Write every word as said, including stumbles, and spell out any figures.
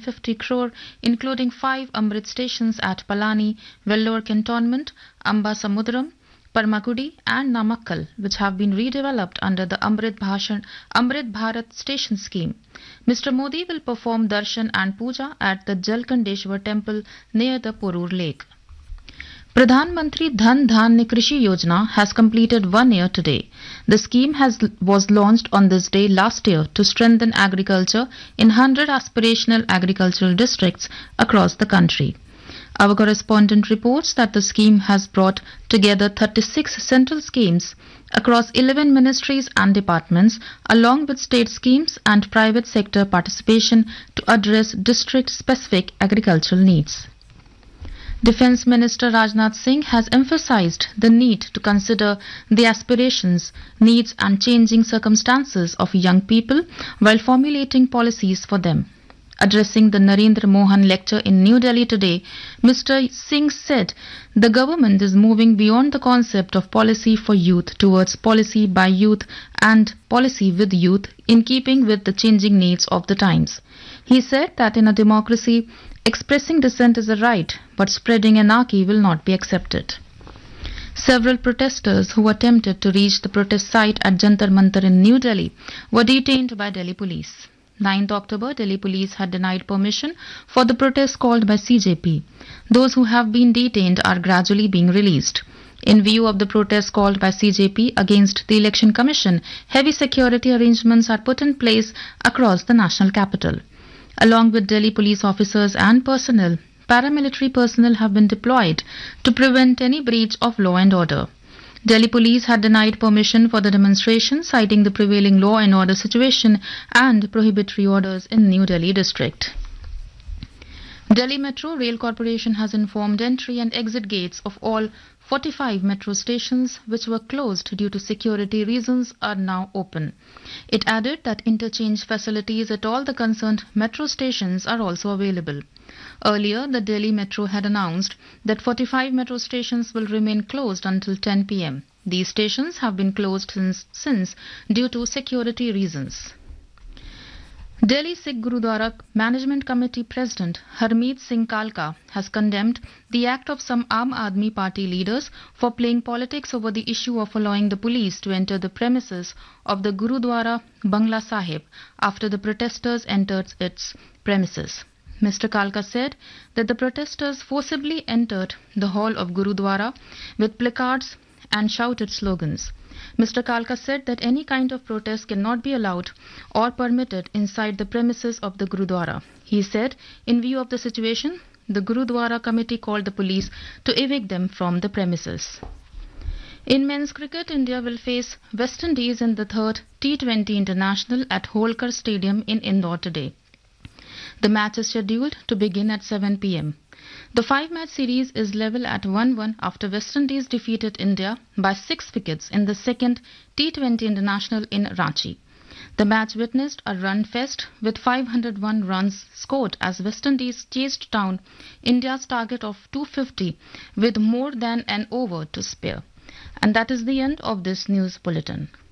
fifty crore, including five Amrit stations at Palani, Vellore Cantonment, Amba Samudram, Parmagudi and Namakkal, which have been redeveloped under the Amrit, Bhashan, Amrit Bharat Station scheme. Mister Modi will perform darshan and puja at the Jalkandeshwar temple near the Porur lake. Pradhan Mantri Dhan Dhanya Krishi Yojana has completed one year today. The scheme has, was launched on this day last year to strengthen agriculture in one hundred aspirational agricultural districts across the country. Our correspondent reports that the scheme has brought together thirty-six central schemes across eleven ministries and departments, along with state schemes and private sector participation to address district-specific agricultural needs. Defence Minister Rajnath Singh has emphasized the need to consider the aspirations, needs and changing circumstances of young people while formulating policies for them. Addressing the Narendra Mohan lecture in New Delhi today, Mister Singh said the government is moving beyond the concept of policy for youth towards policy by youth and policy with youth in keeping with the changing needs of the times. He said that in a democracy, expressing dissent is a right, but spreading anarchy will not be accepted. Several protesters who attempted to reach the protest site at Jantar Mantar in New Delhi were detained by Delhi police. ninth October, Delhi police had denied permission for the protest called by C J P. Those who have been detained are gradually being released. In view of the protest called by C J P against the Election Commission, heavy security arrangements are put in place across the national capital. Along with Delhi police officers and personnel, paramilitary personnel have been deployed to prevent any breach of law and order. Delhi police had denied permission for the demonstration, citing the prevailing law and order situation and prohibitory orders in New Delhi district. Delhi Metro Rail Corporation has informed entry and exit gates of all forty-five metro stations which were closed due to security reasons are now open. It added that interchange facilities at all the concerned metro stations are also available. Earlier, the Delhi Metro had announced that forty-five metro stations will remain closed until ten p m. These stations have been closed since, since due to security reasons. Delhi Sikh Gurudwara Management Committee President Harmeet Singh Kalka has condemned the act of some Aam Aadmi Party leaders for playing politics over the issue of allowing the police to enter the premises of the Gurudwara Bangla Sahib after the protesters entered its premises. Mister Kalka said that the protesters forcibly entered the hall of Gurudwara with placards and shouted slogans. Mister Kalka said that any kind of protest cannot be allowed or permitted inside the premises of the Gurudwara. He said, in view of the situation, the Gurudwara committee called the police to evict them from the premises. In men's cricket, India will face West Indies in the third T twenty International at Holkar Stadium in Indore today. The match is scheduled to begin at seven p m. The five-match series is level at one one after West Indies defeated India by six wickets in the second T twenty International in Ranchi. The match witnessed a run fest with five hundred one runs scored as West Indies chased down India's target of two hundred fifty with more than an over to spare. And that is the end of this news bulletin.